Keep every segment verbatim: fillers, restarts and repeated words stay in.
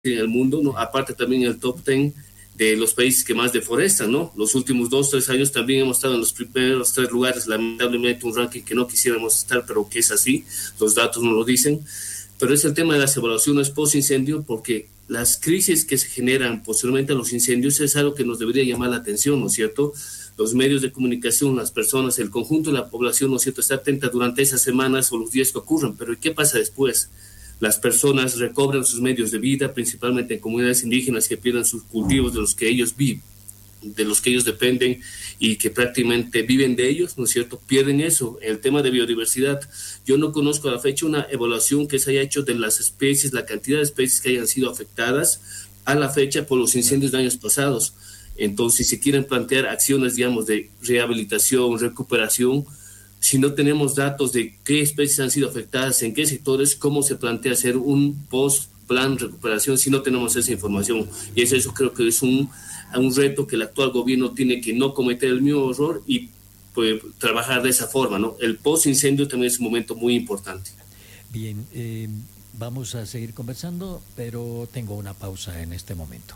en el mundo, ¿no? Aparte también el top ten de los países que más deforestan, ¿no? Los últimos dos, tres años también hemos estado en los primeros tres lugares, lamentablemente un ranking que no quisiéramos estar, pero que es así, los datos nos lo dicen. Pero es el tema de las evaluaciones post-incendio, porque las crisis que se generan posteriormente a los incendios es algo que nos debería llamar la atención, ¿no es cierto? Los medios de comunicación, las personas, el conjunto de la población, ¿no es cierto?, está atenta durante esas semanas o los días que ocurren, pero ¿y qué pasa después? Las personas recobran sus medios de vida, principalmente en comunidades indígenas que pierden sus cultivos de los que ellos viven, de los que ellos dependen y que prácticamente viven de ellos, ¿no es cierto? Pierden eso. El tema de biodiversidad, yo no conozco a la fecha una evaluación que se haya hecho de las especies, la cantidad de especies que hayan sido afectadas a la fecha por los incendios de años pasados. Entonces, si quieren plantear acciones, digamos, de rehabilitación, recuperación, si no tenemos datos de qué especies han sido afectadas, en qué sectores, cómo se plantea hacer un post-plan recuperación si no tenemos esa información. Y eso, eso creo que es un, un reto que el actual gobierno tiene que no cometer el mismo error y pues, trabajar de esa forma, ¿no? El post-incendio también es un momento muy importante. Bien, eh, vamos a seguir conversando, pero tengo una pausa en este momento.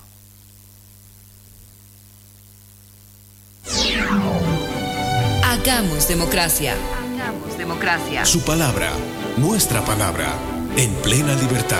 Hagamos democracia. Hagamos democracia. Su palabra, nuestra palabra, en plena libertad.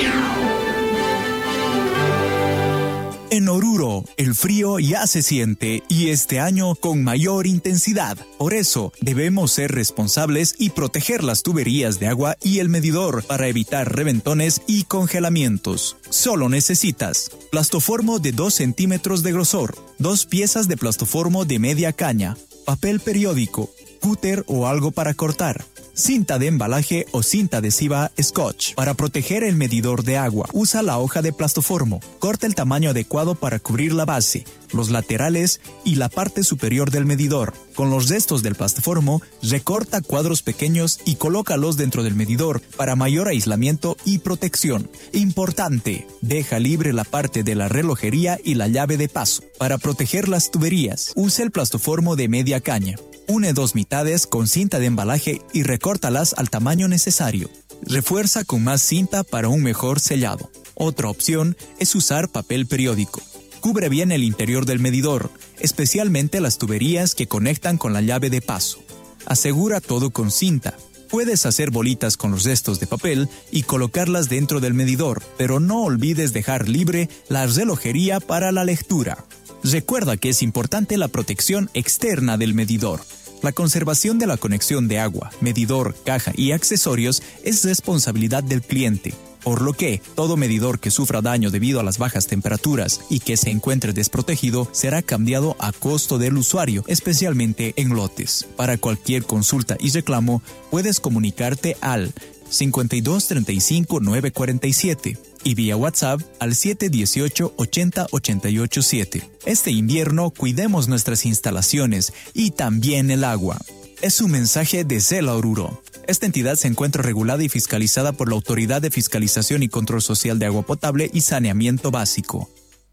En Oruro, el frío ya se siente y este año con mayor intensidad. Por eso, debemos ser responsables y proteger las tuberías de agua y el medidor para evitar reventones y congelamientos. Solo necesitas plastoformo de dos centímetros de grosor, dos piezas de plastoformo de media caña, papel periódico, cúter o algo para cortar, cinta de embalaje o cinta adhesiva Scotch. Para proteger el medidor de agua, usa la hoja de plastoformo. Corta el tamaño adecuado para cubrir la base, los laterales y la parte superior del medidor. Con los restos del plastoformo, recorta cuadros pequeños y colócalos dentro del medidor para mayor aislamiento y protección. Importante, deja libre la parte de la relojería y la llave de paso. Para proteger las tuberías, usa el plastoformo de media caña. Une dos mitades con cinta de embalaje y recórtalas al tamaño necesario. Refuerza con más cinta para un mejor sellado. Otra opción es usar papel periódico. Cubre bien el interior del medidor, especialmente las tuberías que conectan con la llave de paso. Asegura todo con cinta. Puedes hacer bolitas con los restos de papel y colocarlas dentro del medidor, pero no olvides dejar libre la relojería para la lectura. Recuerda que es importante la protección externa del medidor. La conservación de la conexión de agua, medidor, caja y accesorios es responsabilidad del cliente, por lo que todo medidor que sufra daño debido a las bajas temperaturas y que se encuentre desprotegido será cambiado a costo del usuario, especialmente en lotes. Para cualquier consulta y reclamo, puedes comunicarte al cincuenta y dos treinta y cinco nueve cuarenta y siete y vía WhatsApp al siete dieciocho ochenta ochenta y ocho siete. Este invierno cuidemos nuestras instalaciones y también el agua. Es un mensaje de Cela Oruro. Esta entidad se encuentra regulada y fiscalizada por la Autoridad de Fiscalización y Control Social de Agua Potable y Saneamiento Básico.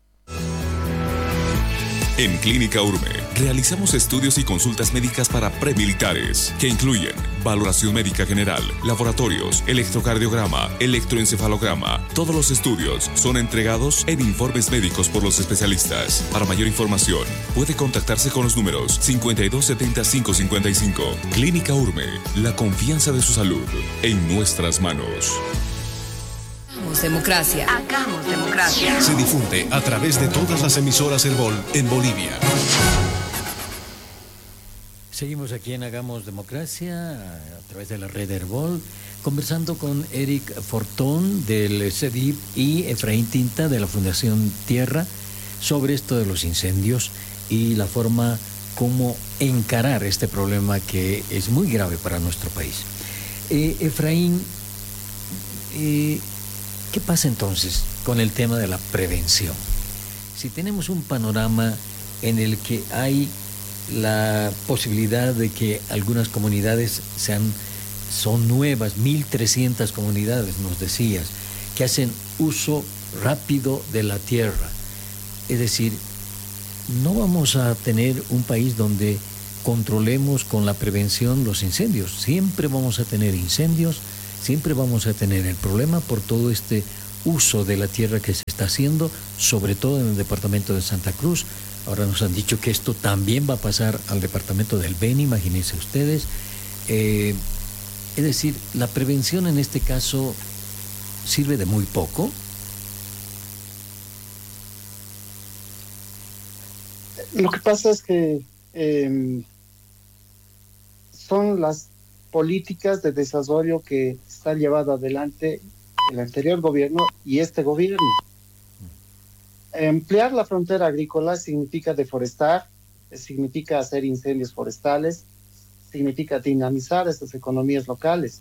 En Clínica Urme realizamos estudios y consultas médicas para premilitares que incluyen valoración médica general, laboratorios, electrocardiograma, electroencefalograma. Todos los estudios son entregados en informes médicos por los especialistas. Para mayor información, puede contactarse con los números cincuenta y dos setenta y cinco cincuenta y cinco. Clínica Urme, la confianza de su salud en nuestras manos. Hagamos democracia. Hagamos democracia. Se difunde a través de todas las emisoras Herbol en Bolivia. Seguimos aquí en Hagamos Democracia a través de la red Herbol, conversando con Eric Fortón del C E D I P y Efraín Tinta de la Fundación Tierra sobre esto de los incendios y la forma como encarar este problema que es muy grave para nuestro país. Eh, Efraín, eh, ¿qué pasa entonces con el tema de la prevención? Si tenemos un panorama en el que hay la posibilidad de que algunas comunidades sean, son nuevas, mil trescientas comunidades, nos decías, que hacen uso rápido de la tierra. Es decir, no vamos a tener un país donde controlemos con la prevención los incendios. Siempre vamos a tener incendios, siempre vamos a tener el problema por todo este uso de la tierra que se está haciendo, sobre todo en el departamento de Santa Cruz. Ahora nos han dicho que esto también va a pasar al departamento del Beni, imagínense ustedes. Eh, es decir, la prevención en este caso sirve de muy poco. Lo que pasa es que eh, son las políticas de desarrollo que está llevado adelante el anterior gobierno y este gobierno. Emplear la frontera agrícola significa deforestar, significa hacer incendios forestales, significa dinamizar estas economías locales.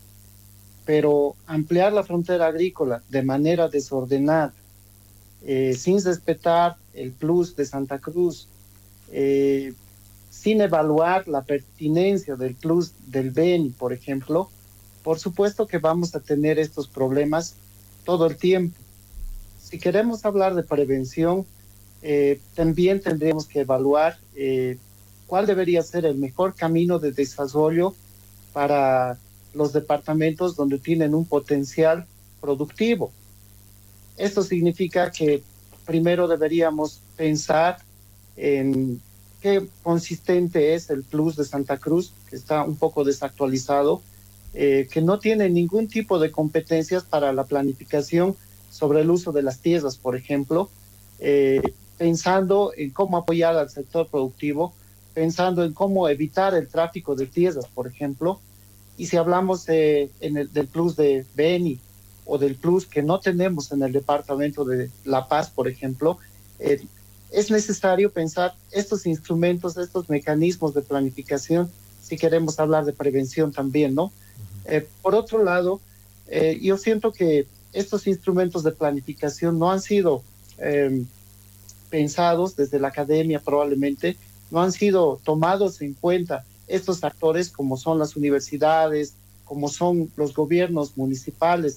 Pero ampliar la frontera agrícola de manera desordenada, eh, sin respetar el plus de Santa Cruz, eh, sin evaluar la pertinencia del plus del Beni, por ejemplo, por supuesto que vamos a tener estos problemas todo el tiempo. Si queremos hablar de prevención, eh, también tendríamos que evaluar eh, cuál debería ser el mejor camino de desarrollo para los departamentos donde tienen un potencial productivo. Esto significa que primero deberíamos pensar en qué consistente es el plus de Santa Cruz, que está un poco desactualizado, eh, que no tiene ningún tipo de competencias para la planificación sobre el uso de las tierras, por ejemplo, eh, pensando en cómo apoyar al sector productivo, pensando en cómo evitar el tráfico de tierras, por ejemplo. Y si hablamos eh, en el, del plus de Beni o del plus que no tenemos en el departamento de La Paz, por ejemplo, eh, es necesario pensar estos instrumentos, estos mecanismos de planificación, si queremos hablar de prevención también, ¿no? Eh, por otro lado, eh, yo siento que estos instrumentos de planificación no han sido eh, pensados desde la academia probablemente, no han sido tomados en cuenta estos actores como son las universidades, como son los gobiernos municipales.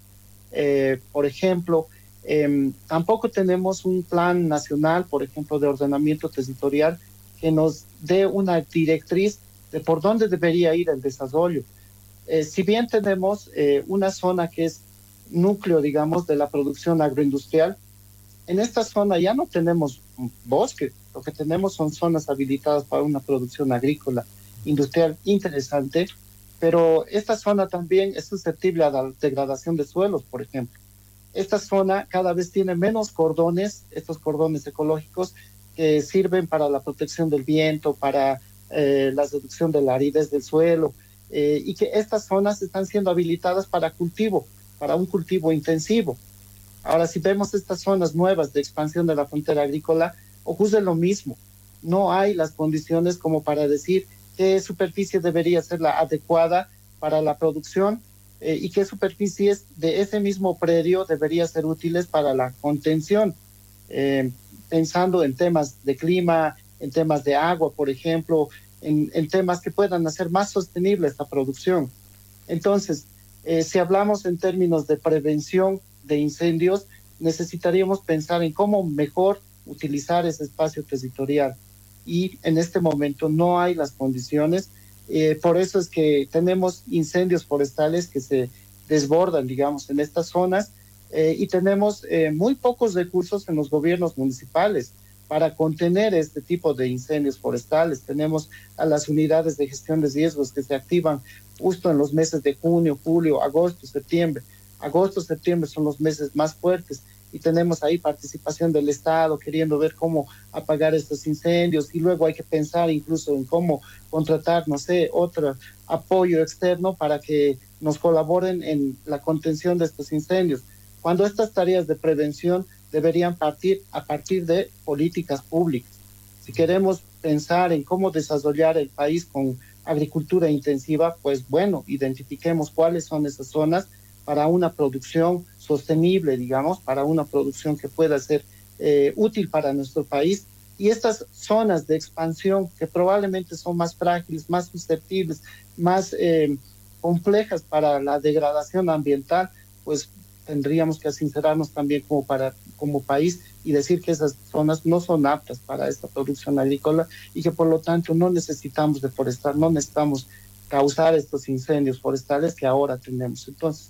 Eh, por ejemplo, eh, tampoco tenemos un plan nacional, por ejemplo, de ordenamiento territorial que nos dé una directriz de por dónde debería ir el desarrollo. Eh, si bien tenemos eh, una zona que es núcleo, digamos, de la producción agroindustrial, en esta zona ya no tenemos bosque, lo que tenemos son zonas habilitadas para una producción agrícola industrial interesante, pero esta zona también es susceptible a la degradación de suelos, por ejemplo. Esta zona cada vez tiene menos cordones, estos cordones ecológicos que sirven para la protección del viento, para eh, la reducción de la aridez del suelo, eh, y que estas zonas están siendo habilitadas para cultivo, para un cultivo intensivo. Ahora, si vemos estas zonas nuevas de expansión de la frontera agrícola, ocurre lo mismo. No hay las condiciones como para decir qué superficie debería ser la adecuada para la producción eh, y qué superficies de ese mismo predio deberían ser útiles para la contención, eh, pensando en temas de clima, en temas de agua, por ejemplo, en, en temas que puedan hacer más sostenible esta producción. Entonces, eh, si hablamos en términos de prevención de incendios, necesitaríamos pensar en cómo mejor utilizar ese espacio territorial. Y en este momento no hay las condiciones. Eh, por eso es que tenemos incendios forestales que se desbordan, digamos, en estas zonas eh, y tenemos eh, muy pocos recursos en los gobiernos municipales para contener este tipo de incendios forestales. Tenemos a las unidades de gestión de riesgos que se activan justo en los meses de junio, julio, agosto, septiembre. Agosto, septiembre son los meses más fuertes y tenemos ahí participación del Estado queriendo ver cómo apagar estos incendios y luego hay que pensar incluso en cómo contratar, no sé, otro apoyo externo para que nos colaboren en la contención de estos incendios. Cuando estas tareas de prevención deberían partir a partir de políticas públicas. Si queremos pensar en cómo desarrollar el país con agricultura intensiva, pues bueno, identifiquemos cuáles son esas zonas para una producción sostenible, digamos, para una producción que pueda ser eh, útil para nuestro país. Y estas zonas de expansión que probablemente son más frágiles, más susceptibles, más eh, complejas para la degradación ambiental, pues tendríamos que sincerarnos también como, para, como país y decir que esas zonas no son aptas para esta producción agrícola y que por lo tanto no necesitamos deforestar, no necesitamos causar estos incendios forestales que ahora tenemos. Entonces,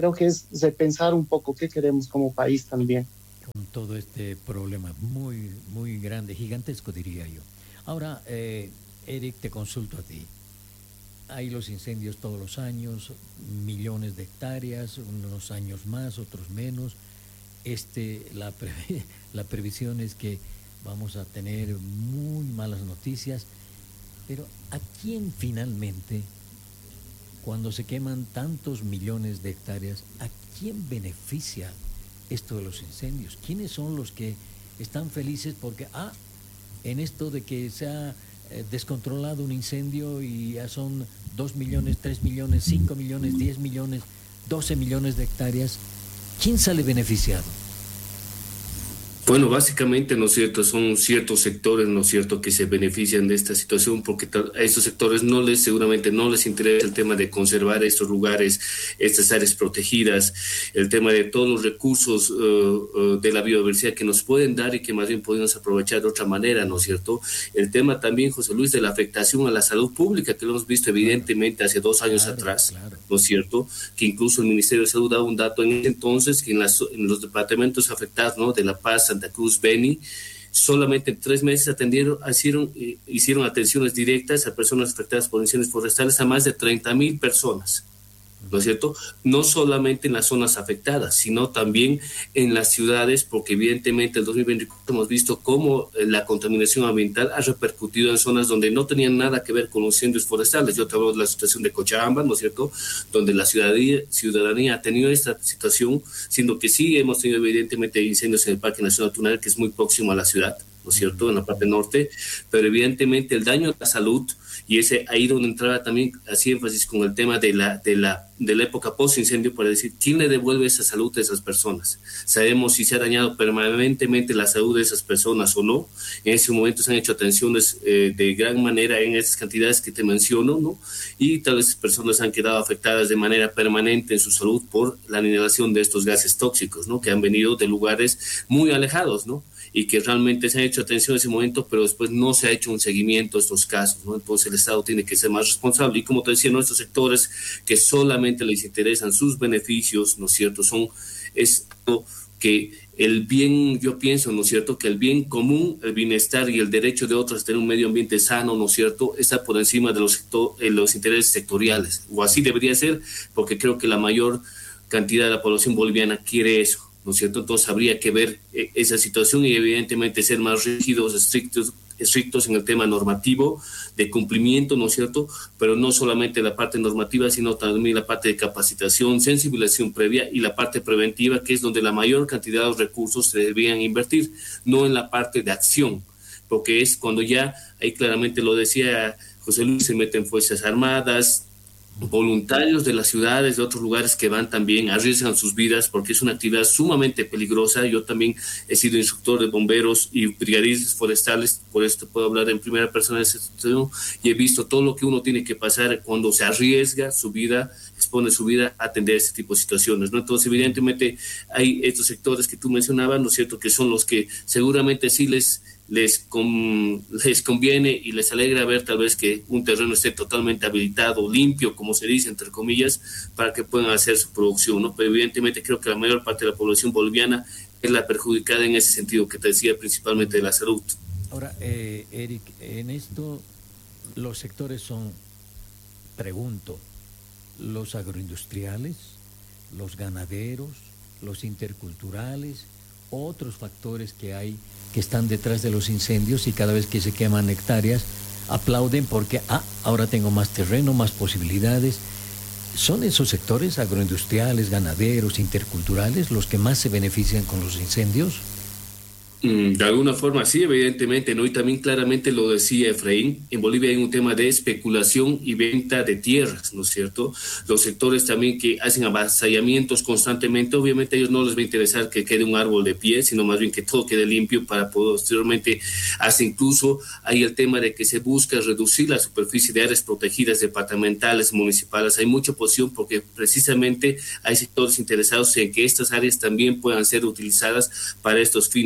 creo que es de pensar un poco qué queremos como país también. Con todo este problema muy, muy grande, gigantesco diría yo. Ahora, eh, Eric, te consulto a ti. Hay los incendios todos los años, millones de hectáreas, unos años más, otros menos. Este, la, pre la previsión es que vamos a tener muy malas noticias, pero ¿a quién finalmente, cuando se queman tantos millones de hectáreas, a quién beneficia esto de los incendios? ¿Quiénes son los que están felices porque, ah, en esto de que se ha eh, descontrolado un incendio y ya son dos millones, tres millones, cinco millones, diez millones, doce millones de hectáreas, ¿quién sale beneficiado? Bueno, básicamente, ¿no es cierto?, son ciertos sectores, ¿no es cierto?, que se benefician de esta situación porque a estos sectores no les, seguramente no les interesa el tema de conservar estos lugares, estas áreas protegidas, el tema de todos los recursos uh, uh, de la biodiversidad que nos pueden dar y que más bien podemos aprovechar de otra manera, ¿no es cierto? El tema también, José Luis, de la afectación a la salud pública, que lo hemos visto evidentemente hace dos años claro, atrás, claro. ¿no es cierto?, que incluso el Ministerio de Salud daba un dato en ese entonces que en, las, en los departamentos afectados, ¿no?, de La Paz, Santa Cruz, Beni, solamente en tres meses atendieron, hicieron, eh, hicieron atenciones directas a personas afectadas por incendios forestales a más de treinta mil personas, ¿no es cierto? No solamente en las zonas afectadas, sino también en las ciudades, porque evidentemente en el dos mil veinticuatro hemos visto cómo la contaminación ambiental ha repercutido en zonas donde no tenían nada que ver con los incendios forestales. Yo te hablo de la situación de Cochabamba, ¿no es cierto?, donde la ciudadanía, ciudadanía ha tenido esta situación, siendo que sí hemos tenido evidentemente incendios en el Parque Nacional Tunal, que es muy próximo a la ciudad, ¿no es cierto?, en la parte norte, pero evidentemente el daño a la salud, y ese ahí donde entraba también, hacía énfasis con el tema de la, de la, de la época post-incendio, para decir, ¿quién le devuelve esa salud a esas personas? Sabemos si se ha dañado permanentemente la salud de esas personas o no. En ese momento se han hecho atenciones eh, de gran manera en esas cantidades que te menciono, ¿no? Y tal vez esas personas han quedado afectadas de manera permanente en su salud por la inhalación de estos gases tóxicos, ¿no?, que han venido de lugares muy alejados, ¿no?, y que realmente se han hecho atención en ese momento, pero después no se ha hecho un seguimiento de estos casos, ¿no? Entonces el Estado tiene que ser más responsable, y como te decía, nuestros sectores que solamente les interesan sus beneficios, ¿no es cierto?, son, es que el bien, yo pienso, ¿no es cierto?, que el bien común, el bienestar y el derecho de otros a tener un medio ambiente sano, ¿no es cierto?, está por encima de los, sector, eh, los intereses sectoriales, o así debería ser, porque creo que la mayor cantidad de la población boliviana quiere eso, ¿no es cierto? Entonces habría que ver eh, esa situación y evidentemente ser más rígidos, estrictos, estrictos en el tema normativo, de cumplimiento, ¿no es cierto? Pero no solamente la parte normativa, sino también la parte de capacitación, sensibilización previa y la parte preventiva, que es donde la mayor cantidad de los recursos se deberían invertir, no en la parte de acción, porque es cuando ya, ahí claramente lo decía José Luis, se meten Fuerzas Armadas, voluntarios de las ciudades, de otros lugares que van también, arriesgan sus vidas porque es una actividad sumamente peligrosa. Yo también he sido instructor de bomberos y brigadistas forestales, por esto puedo hablar en primera persona de esa situación, y he visto todo lo que uno tiene que pasar cuando se arriesga su vida, expone su vida a atender este tipo de situaciones, ¿no? Entonces, evidentemente, hay estos sectores que tú mencionabas, ¿no es cierto?, que son los que seguramente sí les Les, con, les conviene y les alegra ver tal vez que un terreno esté totalmente habilitado, limpio, como se dice, entre comillas, para que puedan hacer su producción, ¿no? Pero evidentemente creo que la mayor parte de la población boliviana es la perjudicada en ese sentido que te decía, principalmente de la salud. Ahora, eh, Eric, en esto los sectores son, pregunto, los agroindustriales, los ganaderos, los interculturales, otros factores que hay que están detrás de los incendios, y cada vez que se queman hectáreas aplauden porque ah, ahora tengo más terreno, más posibilidades. ¿Son esos sectores agroindustriales, ganaderos, interculturales los que más se benefician con los incendios? De alguna forma sí, evidentemente, ¿no? Y también claramente lo decía Efraín, en Bolivia hay un tema de especulación y venta de tierras, ¿no es cierto? Los sectores también que hacen avasallamientos constantemente, obviamente a ellos no les va a interesar que quede un árbol de pie, sino más bien que todo quede limpio para posteriormente, hasta incluso hay el tema de que se busca reducir la superficie de áreas protegidas departamentales, municipales. Hay mucha oposición porque precisamente hay sectores interesados en que estas áreas también puedan ser utilizadas para estos fines eh,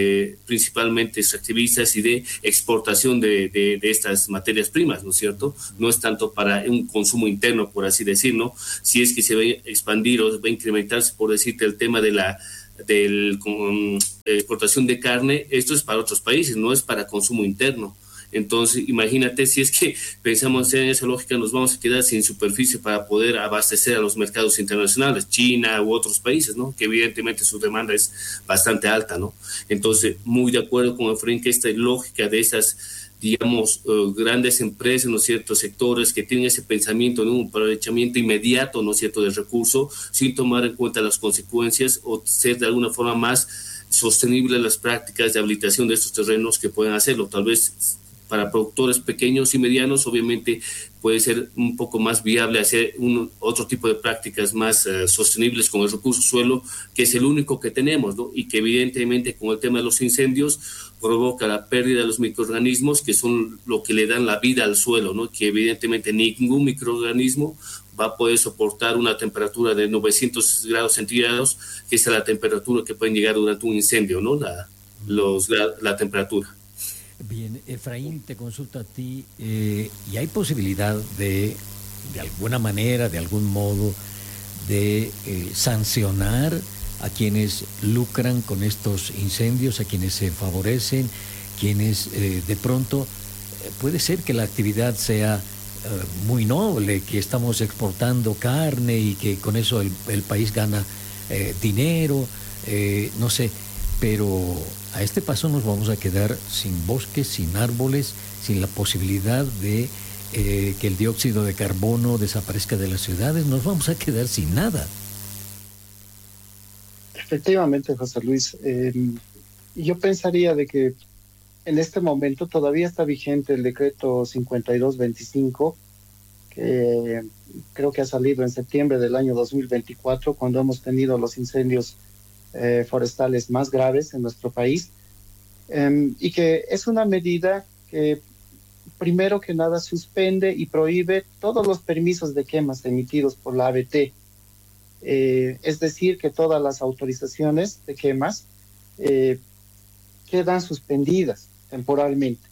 eh, principalmente extractivistas y de exportación de, de, de estas materias primas, ¿no es cierto? No es tanto para un consumo interno, por así decirlo. Si es que se va a expandir o va a incrementarse, por decirte, el tema de la de exportación de carne, esto es para otros países, no es para consumo interno. Entonces, imagínate, si es que pensamos en esa lógica, nos vamos a quedar sin superficie para poder abastecer a los mercados internacionales, China u otros países, ¿no? Que evidentemente su demanda es bastante alta, ¿no? Entonces, muy de acuerdo con Efraín que esta lógica de esas, digamos, uh, grandes empresas, ¿no es cierto?, sectores que tienen ese pensamiento, ¿no?, un aprovechamiento inmediato, ¿no es cierto?, del recurso, sin tomar en cuenta las consecuencias o ser de alguna forma más sostenible las prácticas de habilitación de estos terrenos que pueden hacerlo. Tal vez para productores pequeños y medianos, obviamente puede ser un poco más viable hacer un, otro tipo de prácticas más uh, sostenibles con el recurso suelo, que es el único que tenemos, ¿no? Y que evidentemente con el tema de los incendios provoca la pérdida de los microorganismos, que son lo que le dan la vida al suelo, ¿no? Que evidentemente ningún microorganismo va a poder soportar una temperatura de novecientos grados centígrados, que es la temperatura que pueden llegar durante un incendio, ¿no? La, los, la, la temperatura. Bien, Efraín, te consulto a ti, eh, ¿y hay posibilidad de, de alguna manera, de algún modo, de eh, sancionar a quienes lucran con estos incendios, a quienes se favorecen, quienes eh, de pronto, eh, puede ser que la actividad sea eh, muy noble, que estamos exportando carne y que con eso el, el país gana eh, dinero, eh, no sé, pero a este paso nos vamos a quedar sin bosques, sin árboles, sin la posibilidad de eh, que el dióxido de carbono desaparezca de las ciudades, nos vamos a quedar sin nada. Efectivamente, José Luis. Eh, yo pensaría de que en este momento todavía está vigente el decreto cincuenta y dos veinticinco, que creo que ha salido en septiembre del año dos mil veinticuatro, cuando hemos tenido los incendios Eh, forestales más graves en nuestro país, eh, y que es una medida que primero que nada suspende y prohíbe todos los permisos de quemas emitidos por la A B T, eh, es decir, que todas las autorizaciones de quemas eh, quedan suspendidas temporalmente.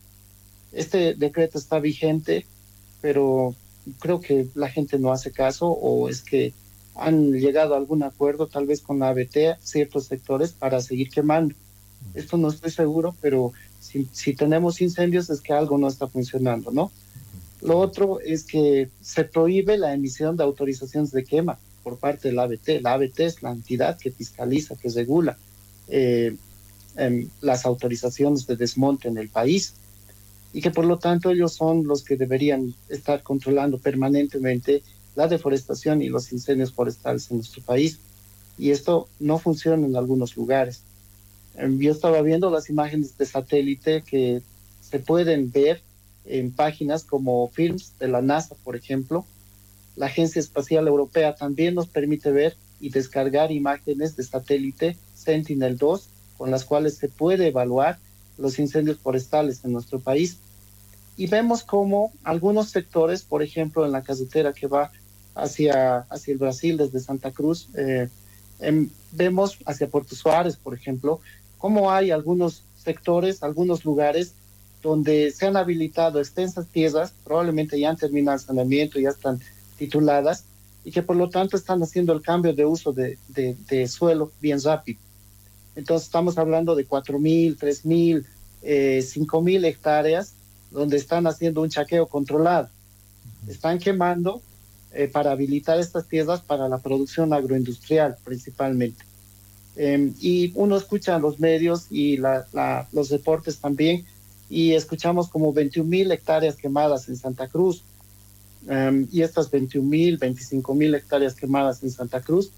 Este decreto está vigente, pero creo que la gente no hace caso, o es que han llegado a algún acuerdo tal vez con la A B T, ciertos sectores, para seguir quemando. Esto no estoy seguro, pero si, si tenemos incendios es que algo no está funcionando, ¿no? Lo otro es que se prohíbe la emisión de autorizaciones de quema por parte de la A B T. La A B T es la entidad que fiscaliza, que regula eh, eh, las autorizaciones de desmonte en el país, y que por lo tanto ellos son los que deberían estar controlando permanentemente la deforestación y los incendios forestales en nuestro país. Y esto no funciona en algunos lugares. Yo estaba viendo las imágenes de satélite que se pueden ver en páginas como Films de la NASA, por ejemplo. La Agencia Espacial Europea también nos permite ver y descargar imágenes de satélite Sentinel dos, con las cuales se puede evaluar los incendios forestales en nuestro país. Y vemos cómo algunos sectores, por ejemplo, en la carretera que va hacia, hacia el Brasil desde Santa Cruz, eh, eh, vemos hacia Puerto Suárez, por ejemplo, cómo hay algunos sectores, algunos lugares donde se han habilitado extensas tierras, probablemente ya han terminado el saneamiento, ya están tituladas, y que por lo tanto están haciendo el cambio de uso de, de, de suelo bien rápido. Entonces estamos hablando de cuatro mil, tres mil, eh, cinco mil hectáreas donde están haciendo un chaqueo controlado. Están quemando eh, para habilitar estas tierras para la producción agroindustrial principalmente. Eh, y uno escucha los medios y la, la, los reportes también, y escuchamos como veintiún mil hectáreas quemadas en Santa Cruz. Um, y estas veintiún mil, veinticinco mil hectáreas quemadas en Santa Cruz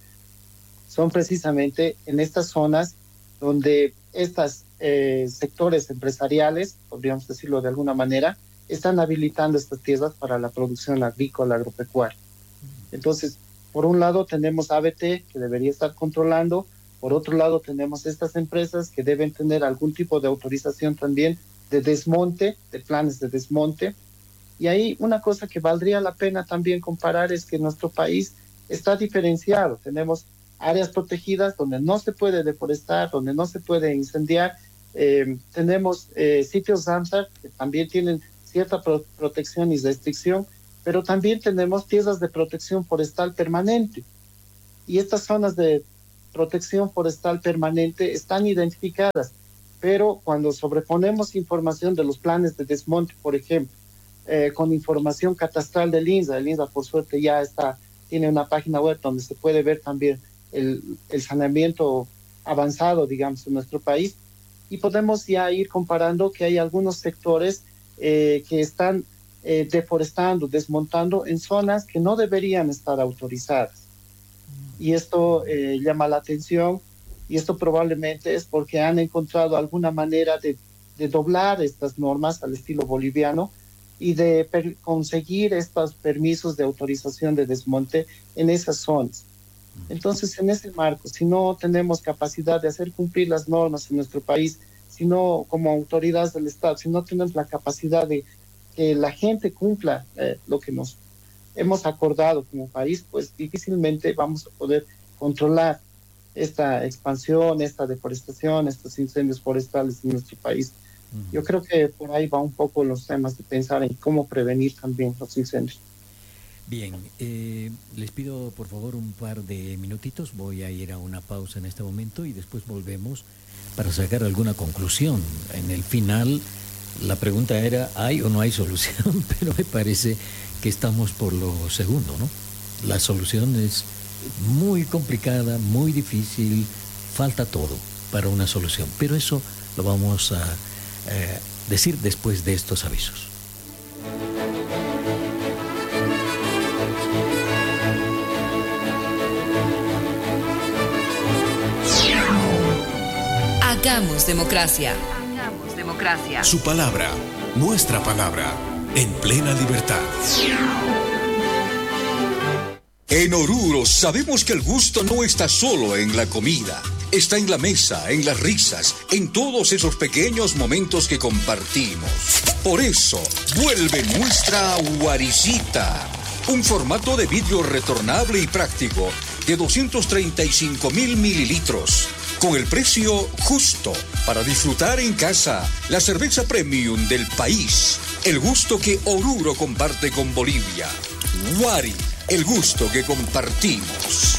son precisamente en estas zonas donde estos eh, sectores empresariales, podríamos decirlo de alguna manera, están habilitando estas tierras para la producción agrícola, agropecuaria. Entonces, por un lado tenemos A B T, que debería estar controlando. Por otro lado tenemos estas empresas que deben tener algún tipo de autorización también de desmonte, de planes de desmonte. Y ahí una cosa que valdría la pena también comparar es que nuestro país está diferenciado. Tenemos áreas protegidas donde no se puede deforestar, donde no se puede incendiar, Eh, tenemos eh, sitios Ramsar que también tienen cierta pro- protección y restricción, pero también tenemos tierras de protección forestal permanente. Y estas zonas de protección forestal permanente están identificadas, pero cuando sobreponemos información de los planes de desmonte, por ejemplo, eh, con información catastral del INSA, el INSA por suerte ya está, tiene una página web donde se puede ver también el, el saneamiento avanzado, digamos, en nuestro país, y podemos ya ir comparando que hay algunos sectores eh, que están eh, deforestando, desmontando en zonas que no deberían estar autorizadas. Y esto eh, llama la atención, y esto probablemente es porque han encontrado alguna manera de, de doblar estas normas al estilo boliviano y de per- conseguir estos permisos de autorización de desmonte en esas zonas. Entonces, en ese marco, si no tenemos capacidad de hacer cumplir las normas en nuestro país, si no, como autoridades del Estado, si no tenemos la capacidad de que la gente cumpla eh, lo que nos hemos acordado como país, pues difícilmente vamos a poder controlar esta expansión, esta deforestación, estos incendios forestales en nuestro país. Uh-huh. Yo creo que por ahí va un poco los temas de pensar en cómo prevenir también los incendios. Bien, eh, les pido por favor un par de minutitos, voy a ir a una pausa en este momento y después volvemos para sacar alguna conclusión. En el final la pregunta era, ¿hay o no hay solución? Pero me parece que estamos por lo segundo, ¿no? La solución es muy complicada, muy difícil, falta todo para una solución, pero eso lo vamos a eh, decir después de estos avisos. Hagamos democracia. Hagamos democracia. Su palabra, nuestra palabra, en plena libertad. En Oruro sabemos que el gusto no está solo en la comida, está en la mesa, en las risas, en todos esos pequeños momentos que compartimos. Por eso, vuelve nuestra Guaricita, un formato de vidrio retornable y práctico de doscientos treinta y cinco mil mililitros, con el precio justo para disfrutar en casa la cerveza premium del país, el gusto que Oruro comparte con Bolivia. Guari, el gusto que compartimos.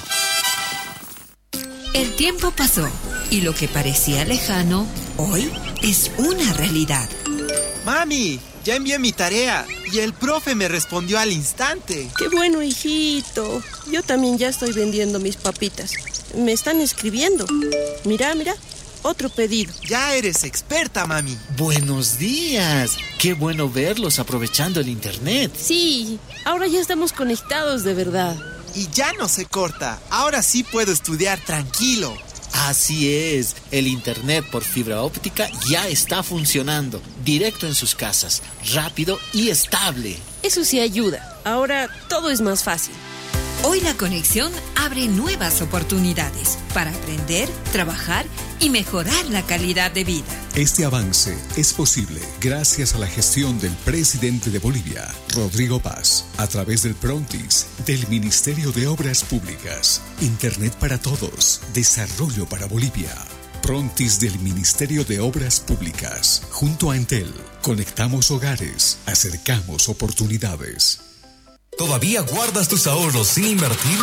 El tiempo pasó y lo que parecía lejano, hoy es una realidad. Mami, ya envié mi tarea y el profe me respondió al instante. ¡Qué bueno, hijito! Yo también ya estoy vendiendo mis papitas. Me están escribiendo. Mira, mira, otro pedido. Ya eres experta, mami. Buenos días. Qué bueno verlos aprovechando el internet. Sí, ahora ya estamos conectados de verdad. Y ya no se corta. Ahora sí puedo estudiar tranquilo. Así es, el internet por fibra óptica ya está funcionando, directo en sus casas, rápido y estable. Eso sí ayuda, ahora todo es más fácil. Hoy la conexión abre nuevas oportunidades para aprender, trabajar y mejorar la calidad de vida. Este avance es posible gracias a la gestión del presidente de Bolivia, Rodrigo Paz, a través del Prontis, del Ministerio de Obras Públicas, Internet para Todos, Desarrollo para Bolivia. Prontis del Ministerio de Obras Públicas, junto a Entel, conectamos hogares, acercamos oportunidades. ¿Todavía guardas tus ahorros sin invertir?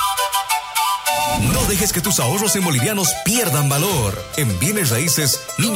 No dejes que tus ahorros en bolivianos pierdan valor. En bienes raíces, Niño